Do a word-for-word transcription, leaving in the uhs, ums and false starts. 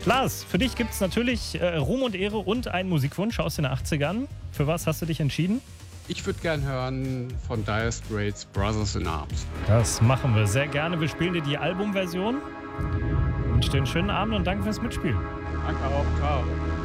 Lars, für dich gibt es natürlich äh, Ruhm und Ehre und einen Musikwunsch aus den achtzigern. Für was hast du dich entschieden? Ich würde gern hören von Dire Straits Brothers in Arms. Das machen wir sehr gerne. Wir spielen dir die Albumversion. Ich wünsche dir einen schönen Abend und danke fürs Mitspielen. Danke auch. Ciao.